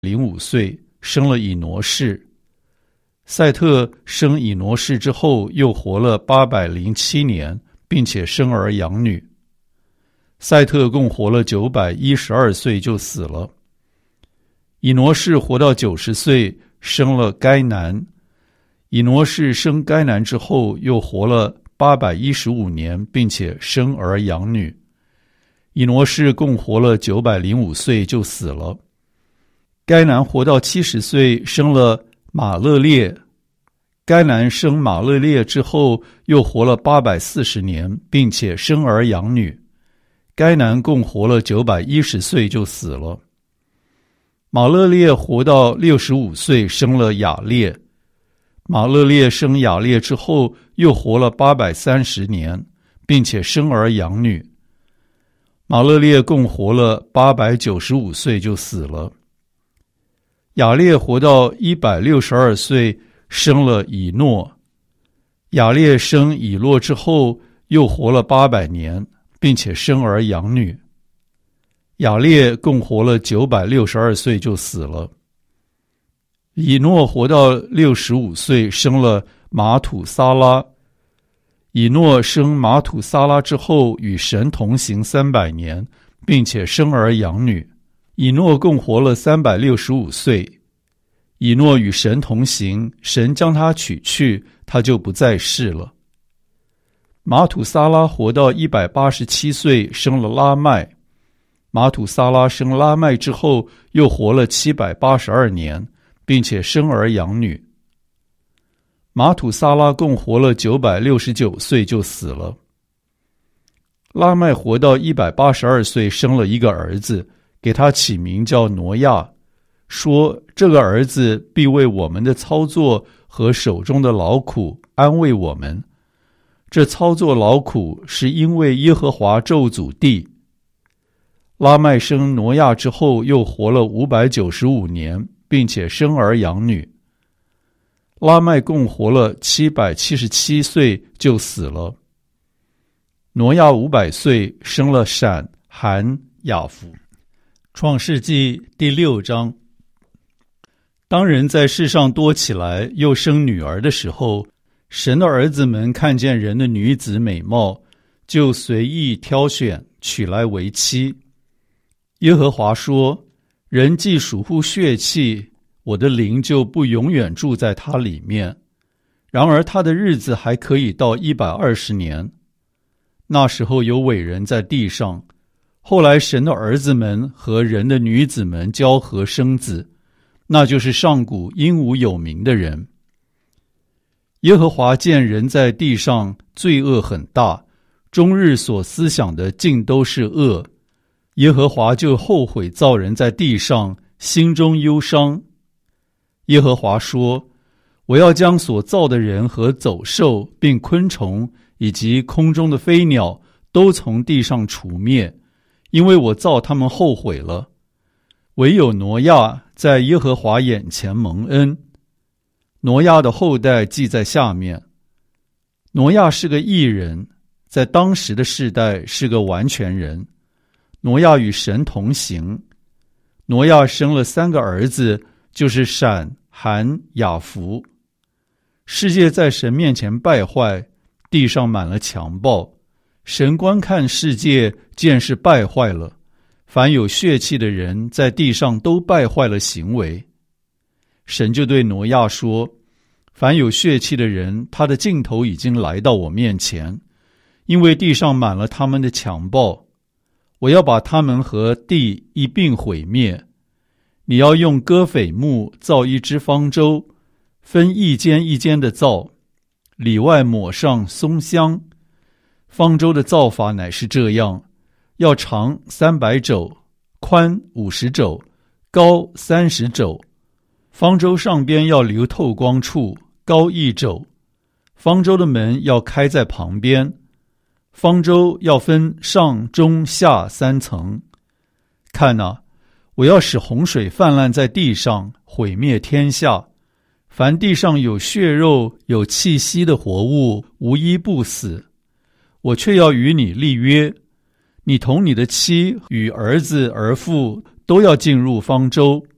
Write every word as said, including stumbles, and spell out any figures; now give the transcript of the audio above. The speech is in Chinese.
零五岁，生了以挪士。赛特生以挪士之后，又活了八百零七年，并且生儿养女。赛特共活了九百一十二岁就死了。以挪士活到九十岁，生了该南。以挪士生该南之后，又活了八百一十五年，并且生儿养女。以挪士共活了九百零五岁就死了。该南活到七十岁，生了马勒列。该南生马勒列之后，又活了八百四十年，并且生儿养女。该南共活了九百一十岁就死了。马勒列活到六十五岁，生了雅列。马勒列生雅列之后，又活了八百三十年，并且生儿养女。马勒列共活了八百九十五岁就死了。雅列活到一百六十二岁，生了以诺。雅列生以诺之后，又活了八百年，并且生儿养女。雅列共活了九百六十二岁就死了。以诺活到六十五岁，生了马土撒拉。以诺生马土撒拉之后，与神同行三百年，并且生儿养女。以诺共活了三百六十五岁。以诺与神同行，神将他取去，他就不在世了。马土撒拉活到一百八十七岁，生了拉麦。马土撒拉生拉麦之后，又活了七百八十二年，并且生儿养女。马土撒拉共活了九百六十九岁就死了。拉麦活到一百八十二岁，生了一个儿子，给他起名叫挪亚，说这个儿子必为我们的操作和手中的劳苦安慰我们。这操作劳苦是因为耶和华咒诅地。拉麦生挪亚之后，又活了五百九十五年，并且生儿养女。拉麦共活了七百七十七岁就死了。挪亚五百岁，生了闪、含、雅弗。创世纪第六章。当人在世上多起来，又生女儿的时候，神的儿子们看见人的女子美貌，就随意挑选，娶来为妻。耶和华说：人既属乎血气，我的灵就不永远住在他里面。然而他的日子还可以到一百二十年。那时候有伟人在地上，后来神的儿子们和人的女子们交合生子，那就是上古英武有名的人。耶和华见人在地上罪恶很大，终日所思想的尽都是恶。耶和华就后悔造人在地上，心中忧伤。耶和华说：我要将所造的人和走兽，并昆虫，以及空中的飞鸟，都从地上除灭，因为我造他们后悔了。唯有挪亚在耶和华眼前蒙恩。挪亚的后代记在下面。挪亚是个义人，在当时的世代是个完全人。挪亚与神同行。挪亚生了三个儿子，就是闪、含、雅弗。世界在神面前败坏，地上满了强暴。神观看世界，见是败坏了，凡有血气的人在地上都败坏了行为。神就对挪亚说：凡有血气的人，他的尽头已经来到我面前，因为地上满了他们的强暴。我要把他们和地一并毁灭。你要用戈斐木造一只方舟，分一间一间的造，里外抹上松香。方舟的造法乃是这样：要长三百肘，宽五十肘，高三十肘。方舟上边要留透光处，高一肘。方舟的门要开在旁边。方舟要分上中下三层。看哪，我要使洪水泛滥在地上，毁灭天下。凡地上有血肉有气息的活物，无一不死。我却要与你立约，你同你的妻与儿子儿妇都要进入方舟，